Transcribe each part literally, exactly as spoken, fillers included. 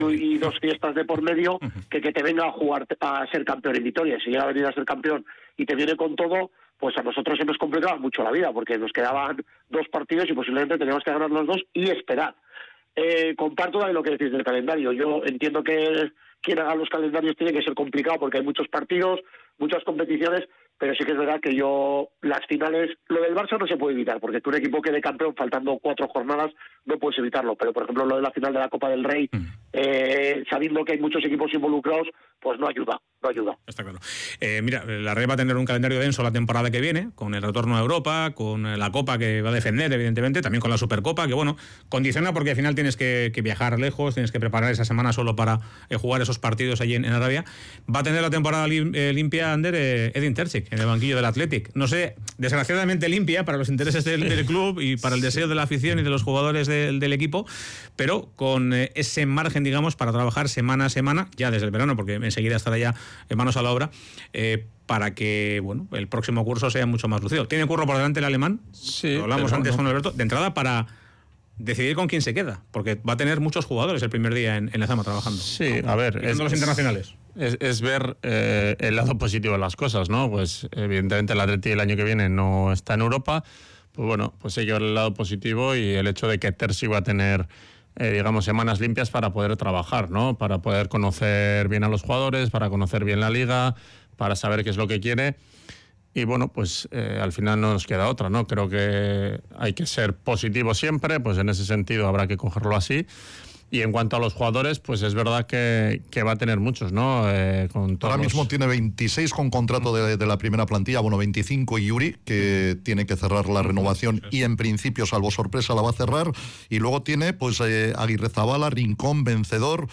y dos fiestas de por medio que que te venga a jugar a ser campeón en Vitoria. Si llega a venir a ser campeón y te viene con todo, pues a nosotros se nos complicaba mucho la vida, porque nos quedaban dos partidos y posiblemente teníamos que ganar los dos y esperar. Eh, comparto también lo que decís del calendario. Yo entiendo que quien haga los calendarios tiene que ser complicado porque hay muchos partidos, muchas competiciones, pero sí que es verdad que yo, las finales, lo del Barça no se puede evitar, porque tú un equipo quede campeón faltando cuatro jornadas, no puedes evitarlo, pero por ejemplo lo de la final de la Copa del Rey, mm. eh, sabiendo que hay muchos equipos involucrados, pues no ayuda, no ayuda. Está claro. Eh, mira, la Red va a tener un calendario denso la temporada que viene, con el retorno a Europa, con la Copa que va a defender, evidentemente, también con la Supercopa, que bueno, condiciona porque al final tienes que, que viajar lejos, tienes que preparar esa semana solo para eh, jugar esos partidos allí en, en Arabia. Va a tener la temporada lim, eh, limpia, Ander, eh, Edin Terzic, en el banquillo del Athletic. No sé, desgraciadamente limpia para los intereses del, del club y para el deseo de la afición y de los jugadores de, del equipo, pero con eh, ese margen, digamos, para trabajar semana a semana, ya desde el verano, porque enseguida estará ya en manos a la obra, eh, para que bueno el próximo curso sea mucho más lucido. ¿Tiene curro por delante el alemán? Sí. Lo hablamos antes no. con Alberto. De entrada, para decidir con quién se queda, porque va a tener muchos jugadores el primer día en, en la Zama trabajando. Sí, a ver, es, los internacionales. Es, es ver eh, el lado positivo de las cosas, ¿no? Pues evidentemente el Atleti el año que viene no está en Europa, pues bueno, pues hay que ver el lado positivo y el hecho de que Terzi va a tener eh, digamos semanas limpias para poder trabajar, ¿no? Para poder conocer bien a los jugadores, para conocer bien la liga, para saber qué es lo que quiere. Y bueno, pues eh, al final no nos queda otra, ¿no? Creo que hay que ser positivo siempre, pues en ese sentido habrá que cogerlo así. Y en cuanto a los jugadores, pues es verdad que, que va a tener muchos, ¿no? Eh, con todos Ahora mismo los... tiene veintiséis con contrato de, de la primera plantilla, bueno, veinticinco y Yuri, que tiene que cerrar la renovación y en principio, salvo sorpresa, la va a cerrar. Y luego tiene, pues, eh, Aguirrezabala, Rincón, Vencedor,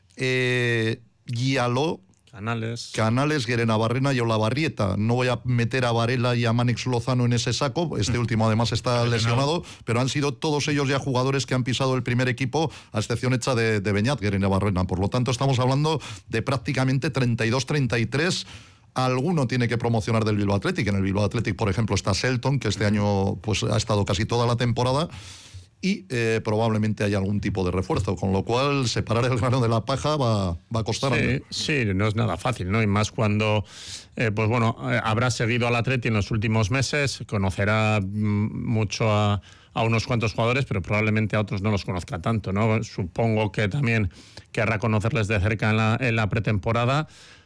eh, Guialó, Canales, Canales, Guerenabarrena y Olavarrieta. No voy a meter a Varela y a Mánex Lozano en ese saco, este último además está lesionado, pero han sido todos ellos ya jugadores que han pisado el primer equipo, a excepción hecha de, de Beñat, Guerenabarrena. Por lo tanto, estamos hablando de prácticamente treinta y dos, treinta y tres. Alguno tiene que promocionar del Bilbao Athletic. En el Bilbao Athletic, por ejemplo, está Selton, que este año pues ha estado casi toda la temporada. Y eh, probablemente haya algún tipo de refuerzo, con lo cual separar el grano de la paja va, va a costar. Sí, sí, no es nada fácil, ¿no? Y más cuando, eh, pues bueno, eh, habrá seguido al Atleti en los últimos meses, conocerá mm, mucho a, a unos cuantos jugadores, pero probablemente a otros no los conozca tanto, ¿no? Supongo que también querrá conocerles de cerca en la, en la pretemporada,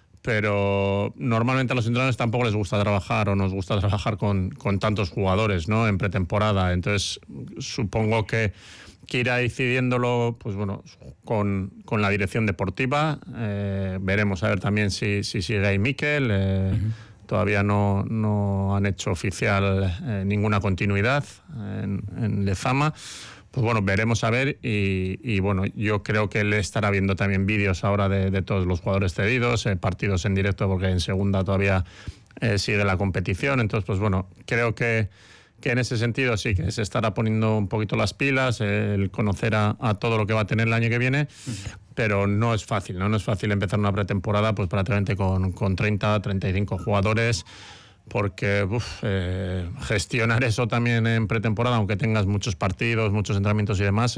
pero normalmente a los entrenadores tampoco les gusta trabajar o nos gusta trabajar con, con tantos jugadores, ¿no? En pretemporada. Entonces supongo que, que irá decidiéndolo, pues bueno, con, con la dirección deportiva. Eh, veremos a ver también si, si sigue ahí Mikel. Eh, uh-huh. Todavía no, no han hecho oficial eh, ninguna continuidad en, en Lezama. Pues bueno, veremos a ver y, y bueno, yo creo que él estará viendo también vídeos ahora de, de todos los jugadores cedidos, eh, partidos en directo porque en segunda todavía eh, sigue la competición. Entonces, pues bueno, creo que, que en ese sentido sí que se estará poniendo un poquito las pilas, eh, el conocer a, a todo lo que va a tener el año que viene, pero no es fácil, ¿no? No es fácil empezar una pretemporada pues prácticamente con, con treinta, treinta y cinco jugadores, porque uf, eh, gestionar eso también en pretemporada, aunque tengas muchos partidos, muchos entrenamientos y demás,